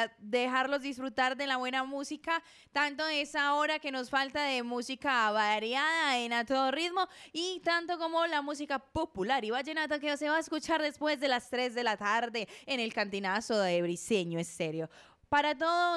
para dejarlos disfrutar de la buena música, tanto de esa hora que nos falta de música variada en a todo ritmo y tanto como la música popular y vallenata que se va a escuchar después de las 3 de la tarde en el Cantinazo de Briseño Estéreo. Para todo